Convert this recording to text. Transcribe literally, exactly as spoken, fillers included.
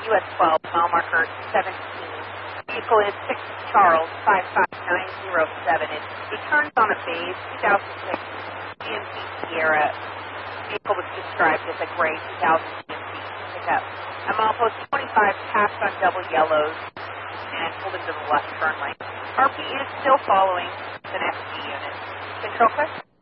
U S twelve, mile marker seventeen. Vehicle is six Charles five five nine zero seven. It returns on a base two thousand six G M C Sierra. Vehicle was described as a gray two thousand G M C pickup. I'm almost twenty-five, passed on double yellows and pulled into the left turn lane. R P is still following the next unit. Control question.